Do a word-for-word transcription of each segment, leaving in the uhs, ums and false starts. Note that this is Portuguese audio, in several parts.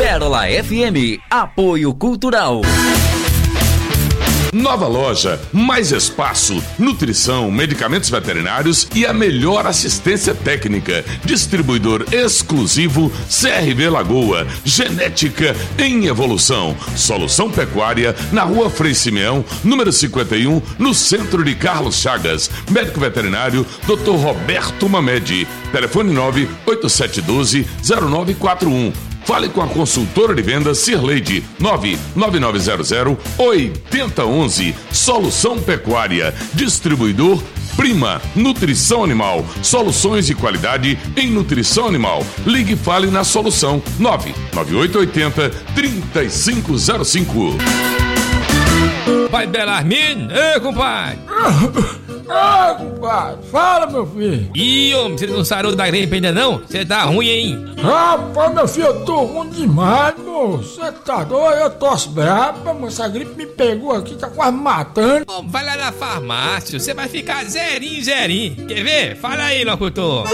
Pérola F M, apoio cultural. Nova loja, mais espaço, nutrição, medicamentos veterinários e a melhor assistência técnica. Distribuidor exclusivo C R V Lagoa, genética em evolução. Solução Pecuária na Rua Frei Simeão, número cinquenta e um, no centro de Carlos Chagas. Médico veterinário doutor Roberto Mamede. Telefone nove oito sete um dois zero nove quatro um. Fale com a consultora de vendas Cirleide, nove nove nove zero zero oito zero um um. Solução Pecuária, distribuidor Prima, Nutrição Animal, soluções de qualidade em nutrição animal. Ligue e fale na Solução, nove nove oito oito zero três cinco zero cinco. Pai Belarmino, ei, compadre. Ah, compadre, fala, meu filho. Ih, homem, você não sarou da gripe ainda não? Você tá ruim, hein? Rapaz, meu filho, eu tô ruim demais, moço. Você tá doido? Eu tosse braba, moço. Essa gripe me pegou aqui, tá quase matando. Ô, vai lá na farmácia, você vai ficar zerinho, zerinho. Quer ver? Fala aí, locutor.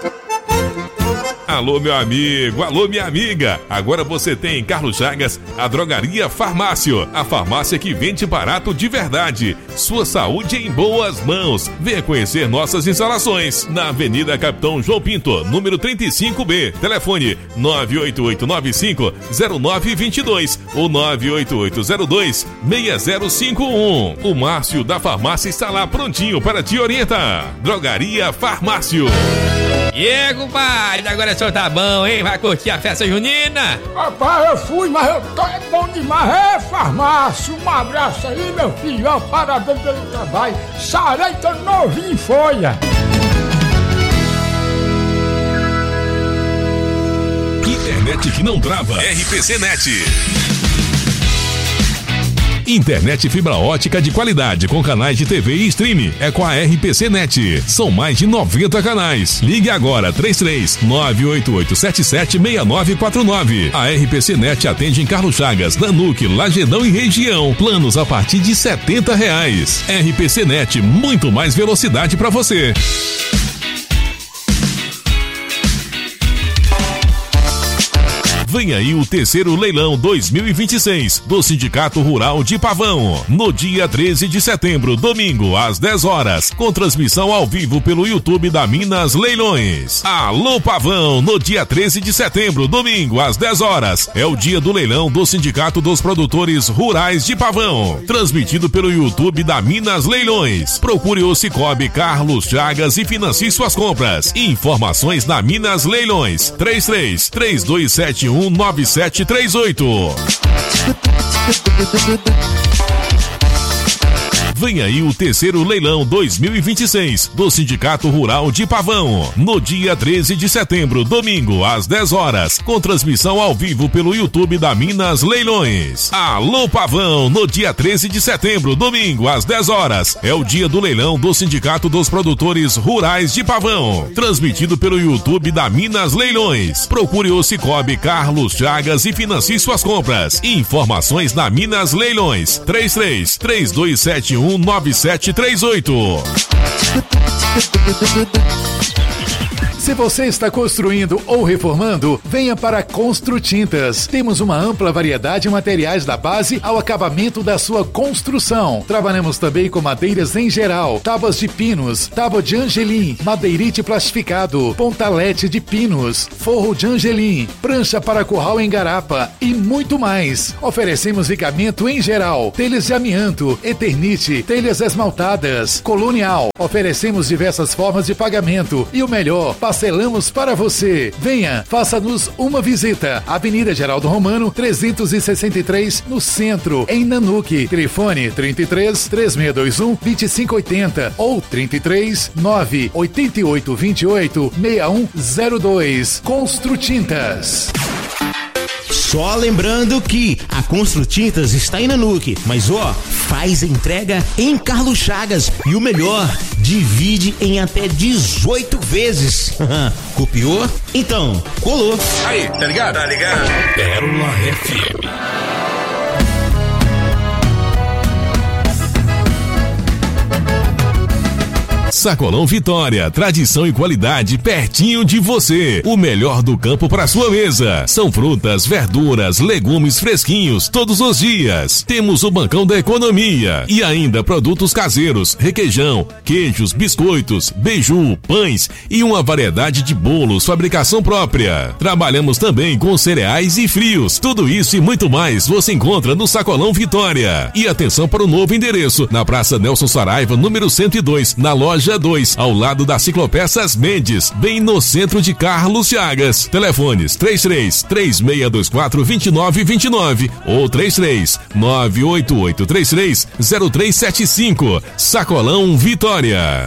Alô, meu amigo, alô, minha amiga. Agora você tem em Carlos Chagas a Drogaria Farmácio, a farmácia que vende barato de verdade. Sua saúde em boas mãos. Venha conhecer nossas instalações na Avenida Capitão João Pinto, número trinta e cinco B. Telefone nove oito oito nove cinco zero nove dois dois ou nove oito oito zero dois seis zero cinco um. O Márcio da farmácia está lá prontinho para te orientar. Drogaria Farmácio. E aí, compadre, agora o senhor tá bom, hein? Vai curtir a festa junina? Rapaz, eu fui, mas eu tô é bom demais. É, farmácia, um abraço aí, meu filho. Ó, parabéns pelo trabalho. Sarei, tô novinho em folha. Internet que não trava. R P C Net. Internet fibra ótica de qualidade com canais de T V e streaming é com a R P C Net. São mais de noventa canais. Ligue agora três três nove oito oito sete sete seis nove quatro nove. A R P C Net atende em Carlos Chagas, Nanuque, Lagedão e região. Planos a partir de setenta reais. R P C Net, muito mais velocidade para você. Vem aí o terceiro leilão dois mil e vinte e seis do Sindicato Rural de Pavão. No dia treze de setembro, domingo, às dez horas, com transmissão ao vivo pelo YouTube da Minas Leilões. Alô Pavão, no dia treze de setembro, domingo, às dez horas, é o dia do leilão do Sindicato dos Produtores Rurais de Pavão. Transmitido pelo YouTube da Minas Leilões. Procure o Cicobi Carlos Chagas e financie suas compras. Informações na Minas Leilões. três três três dois sete um nove sete três oito. Vem aí o terceiro leilão dois mil e vinte e seis do Sindicato Rural de Pavão. No dia treze de setembro, domingo, às dez horas, com transmissão ao vivo pelo YouTube da Minas Leilões. Alô Pavão, no dia treze de setembro, domingo, às dez horas, é o dia do leilão do Sindicato dos Produtores Rurais de Pavão. Transmitido pelo YouTube da Minas Leilões. Procure o Cicobi Carlos Chagas e financie suas compras. Informações na Minas Leilões. três três três dois sete um nove sete três oito. Se você está construindo ou reformando, venha para Construtintas. Temos uma ampla variedade de materiais da base ao acabamento da sua construção. Trabalhamos também com madeiras em geral, tábuas de pinos, tábua de angelim, madeirite plastificado, pontalete de pinos, forro de angelim, prancha para curral em garapa e muito mais. Oferecemos vigamento em geral, telhas de amianto, eternite, telhas esmaltadas, colonial. Oferecemos diversas formas de pagamento e o melhor, parcelamos para você. Venha, faça-nos uma visita. Avenida Geraldo Romano, trezentos e sessenta e três, no centro, em Nanuque. Telefone trinta e três, três seis dois um, dois cinco oito zero ou trinta e três, nove oito oito dois oito, seis um zero dois. Construtintas. Só lembrando que a Construtintas está em Nanuque, mas ó, faz entrega em Carlos Chagas e o melhor, divide em até dezoito vezes. Copiou? Então, colou. Aí, tá ligado? Tá ligado? Pérola F M. Sacolão Vitória, tradição e qualidade pertinho de você. O melhor do campo para sua mesa. São frutas, verduras, legumes fresquinhos todos os dias. Temos o bancão da economia e ainda produtos caseiros, requeijão, queijos, biscoitos, beiju, pães e uma variedade de bolos, fabricação própria. Trabalhamos também com cereais e frios. Tudo isso e muito mais você encontra no Sacolão Vitória. E atenção para o novo endereço, na Praça Nelson Saraiva, número cento e dois, na loja dois, ao lado da Ciclopeças Mendes, bem no centro de Carlos Chagas. Telefones três três, três seis dois quatro, dois nove dois nove ou três três, nove oito oito três três, zero três sete cinco. Sacolão Vitória.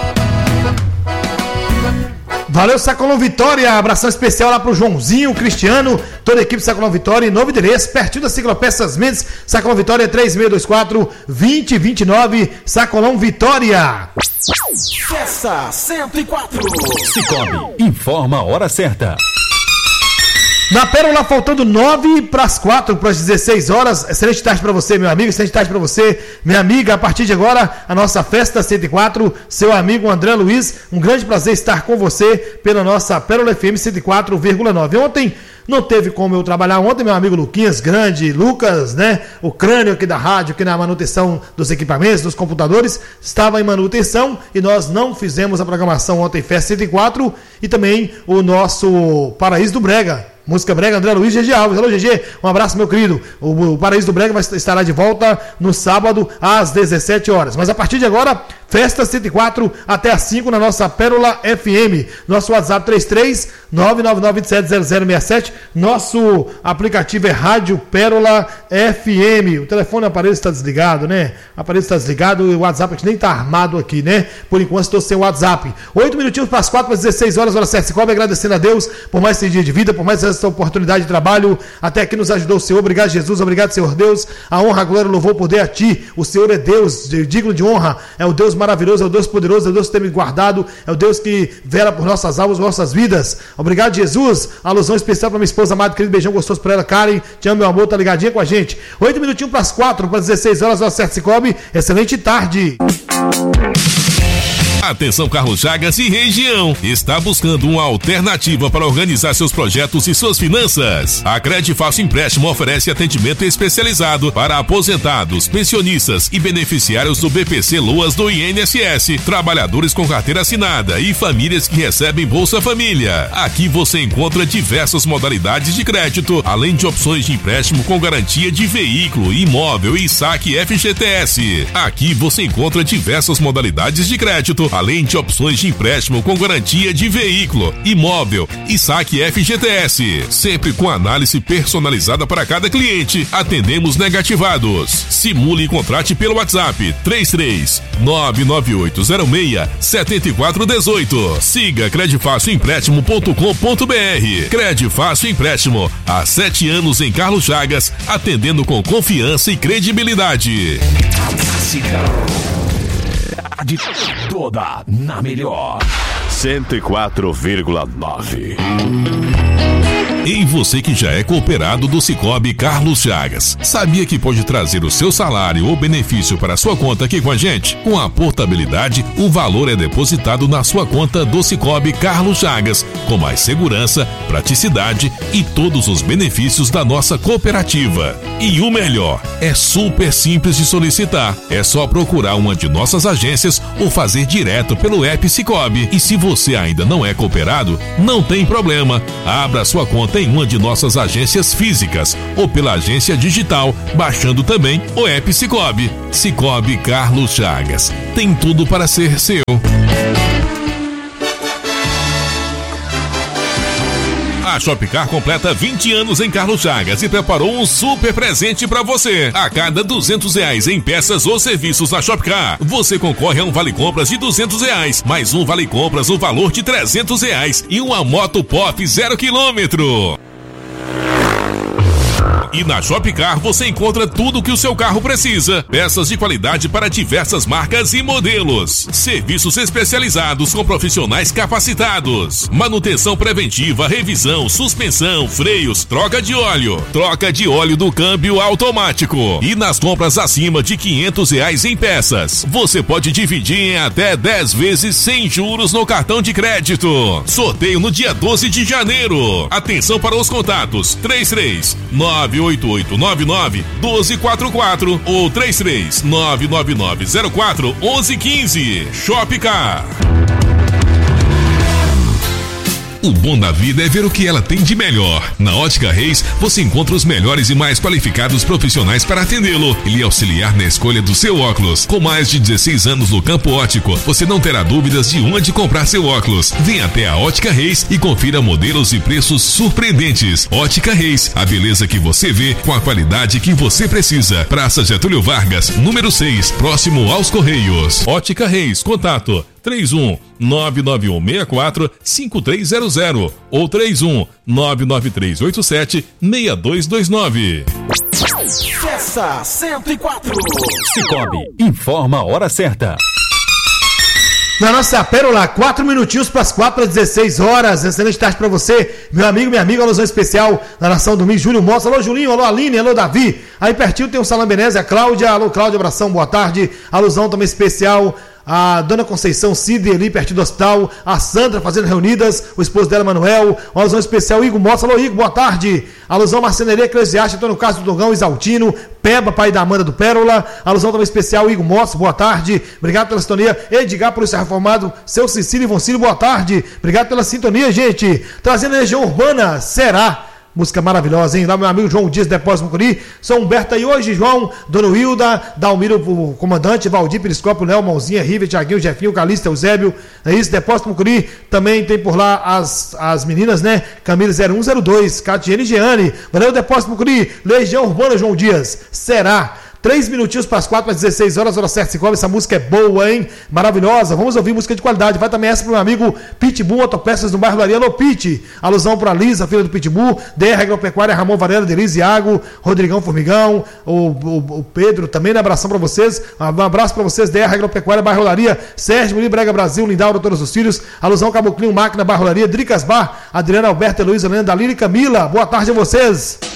Valeu, Sacolão Vitória, abração especial lá pro Joãozinho, Cristiano, toda a equipe Sacolão Vitória, em novo endereço, pertinho da Ciclopeças Mendes, Sacolão Vitória, três seis dois quatro, dois zero dois nove, Sacolão Vitória. Festa cento e quatro. Cicobi, informa a hora certa. Na Pérola, faltando nove para as quatro, para as dezesseis horas. Excelente tarde para você, meu amigo. Excelente tarde para você, minha amiga. A partir de agora, a nossa Festa cento e quatro. Seu amigo André Luiz. Um grande prazer estar com você pela nossa Pérola F M cento e quatro vírgula nove. Ontem não teve como eu trabalhar. Ontem, meu amigo Luquinhas, grande, Lucas, né? O crânio aqui da rádio, aqui na manutenção dos equipamentos, dos computadores, estava em manutenção e nós não fizemos a programação ontem, Festa cento e quatro, e também o nosso Paraíso do Brega. Música Brega, André Luiz, G G Alves. Alô, G G, um abraço, meu querido. O, o Paraíso do Brega vai, estará de volta no sábado às dezessete horas. Mas a partir de agora, Festa cento e quatro até às cinco na nossa Pérola F M. Nosso WhatsApp três três, nove nove nove sete zero zero seis sete. Nosso aplicativo é Rádio Pérola F M. O telefone do aparelho está desligado, né? O aparelho está desligado e o WhatsApp a gente nem está armado aqui, né? Por enquanto estou sem o WhatsApp. Oito minutinhos para as quatro, para as dezesseis horas, hora certa. Cicobi, agradecendo a Deus por mais esse dia de vida, por mais essa oportunidade de trabalho. Até aqui nos ajudou o Senhor. Obrigado, Jesus. Obrigado, Senhor Deus. A honra, a glória, o louvor, o poder a Ti. O Senhor é Deus, digno de honra. É o Deus maravilhoso, é o Deus poderoso, é o Deus que tem me guardado, é o Deus que vela por nossas almas, nossas vidas. Obrigado, Jesus. Alusão especial para minha esposa amada, querido, beijão gostoso para ela, Karen. Te amo, meu amor, tá ligadinha com a gente. Oito minutinhos para as quatro, para as dezesseis horas, hora certa, Cicobi. Excelente tarde. Atenção, Carlos Chagas e região. Está buscando uma alternativa para organizar seus projetos e suas finanças? A Credifácil Empréstimo oferece atendimento especializado para aposentados, pensionistas e beneficiários do B P C Loas do I N S S, trabalhadores com carteira assinada e famílias que recebem Bolsa Família. Aqui você encontra diversas modalidades de crédito, além de opções de empréstimo com garantia de veículo, imóvel e saque F G T S. Aqui você encontra diversas modalidades de crédito, além de opções de empréstimo com garantia de veículo, imóvel e saque F G T S. Sempre com análise personalizada para cada cliente. Atendemos negativados. Simule e contrate pelo WhatsApp três três, nove nove oito zero seis, sete quatro um oito. Siga credifácil empréstimo ponto com ponto b r. Credifácil Empréstimo, há sete anos em Carlos Chagas, atendendo com confiança e credibilidade. De toda na melhor cento e quatro vírgula nove. E você que já é cooperado do Cicobi Carlos Chagas, sabia que pode trazer o seu salário ou benefício para a sua conta aqui com a gente? Com a portabilidade, o valor é depositado na sua conta do Cicobi Carlos Chagas, com mais segurança, praticidade e todos os benefícios da nossa cooperativa. E o melhor, é super simples de solicitar. É só procurar uma de nossas agências ou fazer direto pelo app Cicobi. E se você ainda não é cooperado, não tem problema. Abra sua conta em uma de nossas agências físicas ou pela agência digital, baixando também o app Cicobi. Cicobi Carlos Chagas. Tem tudo para ser seu. A Shopcar completa vinte anos em Carlos Chagas e preparou um super presente para você. A cada duzentos reais em peças ou serviços na Shopcar, você concorre a um vale compras de duzentos reais, mais um vale compras no valor de trezentos reais e uma moto Pop zero quilômetro. E na Shopcar você encontra tudo o que o seu carro precisa. Peças de qualidade para diversas marcas e modelos. Serviços especializados com profissionais capacitados. Manutenção preventiva, revisão, suspensão, freios, troca de óleo. Troca de óleo do câmbio automático. E nas compras acima de quinhentos reais em peças, você pode dividir em até dez vezes sem juros no cartão de crédito. Sorteio no dia doze de janeiro. Atenção para os contatos três três nove oito oito nove nove um dois quatro quatro ou três três nove nove nove zero quatro um um um cinco. Shopcar. O bom da vida é ver o que ela tem de melhor. Na Ótica Reis, você encontra os melhores e mais qualificados profissionais para atendê-lo e lhe auxiliar na escolha do seu óculos. Com mais de dezesseis anos no campo óptico, você não terá dúvidas de onde comprar seu óculos. Venha até a Ótica Reis e confira modelos e preços surpreendentes. Ótica Reis, a beleza que você vê com a qualidade que você precisa. Praça Getúlio Vargas, número seis, próximo aos Correios. Ótica Reis, contato três um nove nove um seis quatro cinco três zero zero ou três um nove nove três oito sete seis dois dois nove. Festa cento e quatro. Cicobi, informa a hora certa. Na nossa pérola, quatro minutinhos para as quatro às dezesseis horas. Excelente tarde para você, meu amigo, minha amiga. Alusão especial na Nação Domingo, Júlio Mostra. Alô, Julinho, alô, Aline, alô, Davi. Aí pertinho tem o Salam Benese, a Cláudia. Alô, Cláudia, abração, boa tarde. Alusão também especial a Dona Conceição Cid ali pertinho do hospital, a Sandra fazendo reunidas, o esposo dela, Manuel, uma alusão especial, Igor Mostra. Alô, Igor, boa tarde. Alusão Marcenaria Eclesiástica, Antônio Carlos do Dogão, Isaltino, Peba, pai da Amanda do Pérola. Alusão também especial, Igor Mostra, boa tarde. Obrigado pela sintonia. Edgar, Polícia Reformado, seu Cecílio e Voncílio, boa tarde. Obrigado pela sintonia, gente. Trazendo a região urbana, será? Música maravilhosa, hein? Lá meu amigo João Dias, Depósito Mucuri, São Humberto aí hoje, João, Dona Wilda, Dalmiro, o comandante, Valdir, Periscópio, Léo, Mãozinha, River, Thiaguinho, Jefinho, Calista, Eusébio, é isso, Depósito Mucuri, também tem por lá as, as meninas, né? Camila zero um zero dois, Catiene e Jeane, valeu, Depósito Mucuri, Legião Urbana, João Dias, será? Três minutinhos para as quatro, às dezesseis horas, hora certa, Cicobi. Essa música é boa, hein? Maravilhosa. Vamos ouvir música de qualidade. Vai também essa para o meu amigo Pitbull, Autopeças do bairro Laria. Alô, Pit. Alusão para a Lisa, filha do Pitbull. D R Agropecuária, Ramon Varela, Denise, Iago, Rodrigão Formigão, o, o, o Pedro também, né? Abração para vocês. Um abraço para vocês, D R Agropecuária, bairro Laria. Sérgio Muli, Brega Brasil, Lindaldo, todos os filhos. Alusão Caboclinho, Máquina, bairro Laria. Dricas Bar, Adriana, Alberto, Heloísa, Helena, Dalila e Camila. Boa tarde a vocês.